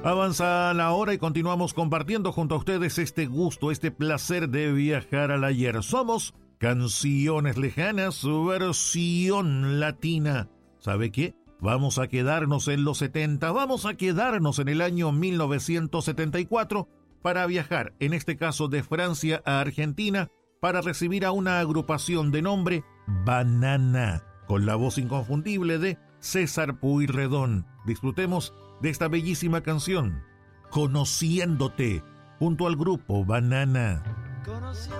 Avanza la hora y continuamos compartiendo junto a ustedes este gusto, este placer de viajar al ayer. Somos Canciones Lejanas, versión latina. ¿Sabe qué? Vamos a quedarnos en los 70, vamos a quedarnos en el año 1974 para viajar, en este caso de Francia a Argentina, para recibir a una agrupación de nombre Banana, con la voz inconfundible de César Pueyrredón. Disfrutemos de esta bellísima canción, Conociéndote, junto al grupo Banana.